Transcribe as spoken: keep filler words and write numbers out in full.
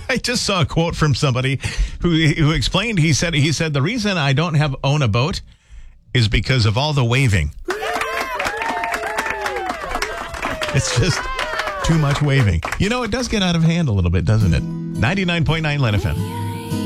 I just saw a quote from somebody who who explained. He said he said the reason I don't have own a boat is because of all the waving. It's just too much waving. You know, it does get out of hand a little bit, doesn't it? ninety-nine point nine L N F M.